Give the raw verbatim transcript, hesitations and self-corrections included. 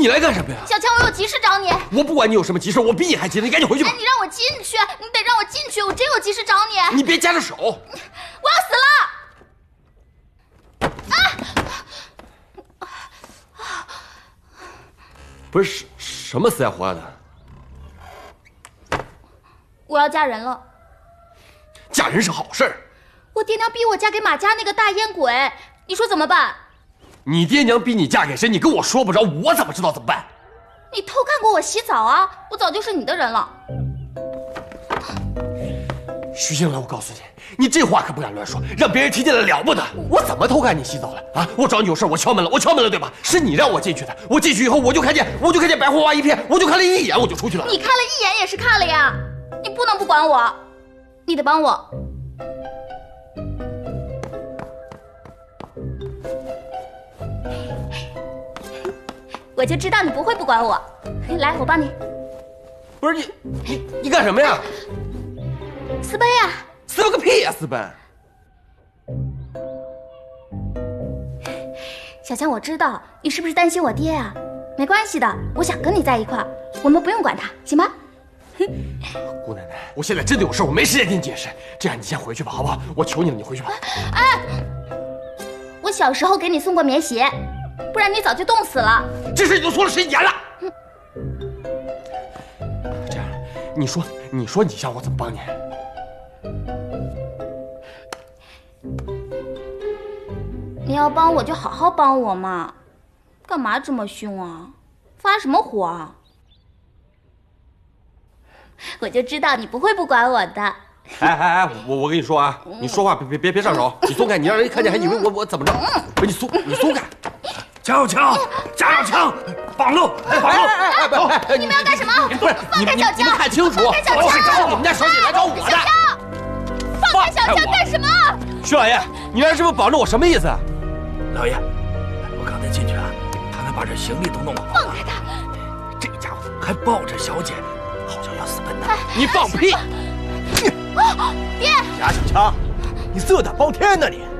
你来干什么呀？ 小强，我有急事找你。 我不管你有什么急事，我比你还急呢，你赶紧回去吧。 哎，你让我进去，你得让我进去，我真有急事找你。 你别夹着手。我要死了！啊！ 不是什么死呀活呀的。 我要嫁人了。 嫁人是好事儿。 我爹娘逼我嫁给马家那个大烟鬼，你说怎么办？ 你爹娘逼你嫁给谁？你跟我说不着，我怎么知道怎么办？ 你偷看过我洗澡啊？我早就是你的人了。 徐静兰，我告诉你，你这话可不敢乱说，让别人听见了了不得。我怎么偷看你洗澡了啊？我找你有事，我敲门了，我敲门了，对吧？是你让我进去的。我进去以后，我就看见，我就看见白花花一片，我就看了一眼，我就出去了。 你看了一眼也是看了呀，你不能不管我，你得帮我。我就知道你不会不管我，来，我帮你。 不是你，你你干什么呀？ 私奔呀！ 私奔个屁呀！私奔！ 小强，我知道你是不是担心我爹啊？没关系的，我想跟你在一块儿，我们不用管他，行吗？ 姑奶奶，我现在真的有事，我没时间跟你解释。这样，你先回去吧，好不好？我求你了，你回去吧。 哎，我小时候给你送过棉鞋。不然你早就冻死了。 这事已经说了十几年了。这样，你说，你说你想我怎么帮你？ 你要帮我就好好帮我嘛，干嘛这么凶啊？发什么火啊？我就知道你不会不管我的。 哎哎哎，我我跟你说啊，你说话别别别别上手，你松开，你让人看见还以为我我怎么着？不是你松你松开。 加小强，加小强，绑路，绑路！ 哎哎哎哎！ 你们要干什么？ 不是，你们你们看清楚， 放开小强！ 找你们家小姐来找我的。 小强，放开小强干什么？ 徐老爷，你让人这么绑着我什么意思？ 老爷，我刚才进去啊，他们把这行李都弄好了。 放开他！ 这家伙还抱着小姐，好像要私奔呢。 你放屁！ 爹， 贾小强，你色胆包天呢你！